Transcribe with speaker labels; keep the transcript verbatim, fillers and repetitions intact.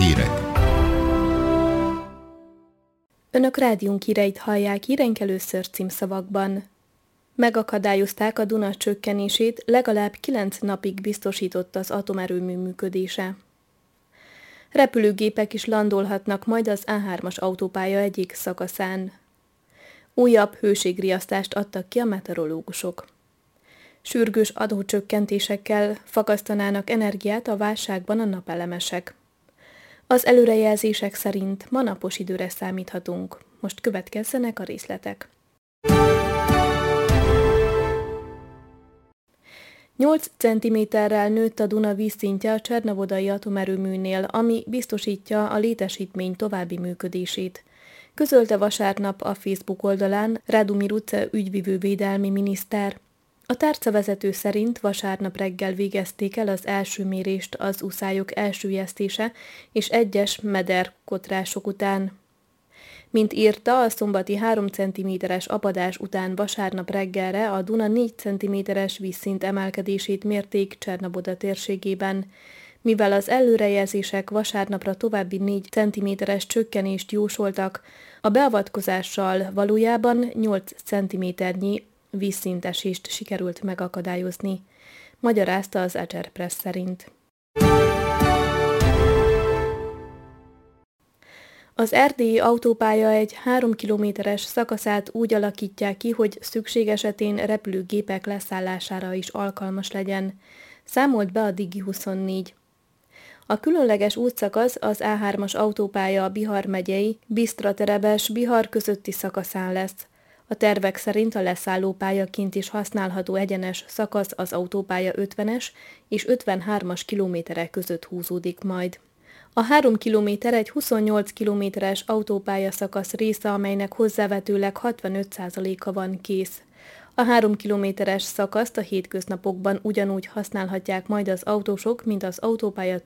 Speaker 1: Hírek.
Speaker 2: Önök rádiónk híreit hallják, híreink először címszavakban. Megakadályozták a Duna csökkenését, legalább kilenc napig biztosított az atomerőmű működése. Repülőgépek is landolhatnak majd az á hármas autópálya egyik szakaszán. Újabb hőségriasztást adtak ki a meteorológusok. Sürgős adócsökkentésekkel fakasztanának energiát a válságban a napelemesek. Az előrejelzések szerint ma napos időre számíthatunk. Most következzenek a részletek. nyolc centiméterrel nőtt a Duna vízszintje a Csernovodai atomerőműnél, ami biztosítja a létesítmény további működését. Közölte vasárnap a Facebook oldalán Radomir Uce ügyvivővédelmi miniszter. A tárcavezető szerint vasárnap reggel végezték el az első mérést az uszályok elsüllyesztése és egyes mederkotrások után. Mint írta, a szombati három centiméteres apadás után vasárnap reggelre a Duna négy centiméteres vízszint emelkedését mérték Csernoboda térségében. Mivel az előrejelzések vasárnapra további négy centiméteres csökkenést jósoltak, a beavatkozással valójában nyolc centiméternyi vízszintesést sikerült megakadályozni, magyarázta az Ager Press szerint. Az erdélyi autópálya egy három kilométeres szakaszát úgy alakítják ki, hogy szükség esetén repülőgépek leszállására is alkalmas legyen, számolt be a Digi huszonnégy. A különleges útszakasz az á hármas autópálya a Bihar megyei Bisztra-Terebes-Bihar közötti szakaszán lesz. A tervek szerint a leszállópályaként is használható egyenes szakasz az autópálya ötvenes és ötvenhármas kilométerek között húzódik majd. A három kilométer egy huszonnyolc kilométeres autópálya szakasz része, amelynek hozzávetőleg hatvanöt százaléka van kész. A három kilométeres szakaszt a hétköznapokban ugyanúgy használhatják majd az autósok, mint az autópálya